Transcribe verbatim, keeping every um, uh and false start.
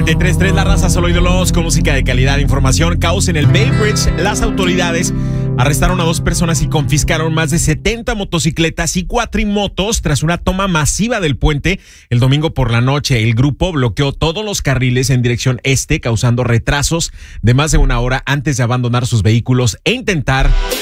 noventa y tres punto tres La Raza, solo ídolos con música de calidad. Información: caos en el Bay Bridge. Las autoridades arrestaron a dos personas y confiscaron más de setenta motocicletas y cuatrimotos tras una toma masiva del puente el domingo por la noche. El grupo bloqueó todos los carriles en dirección este, causando retrasos de más de una hora antes de abandonar sus vehículos e intentar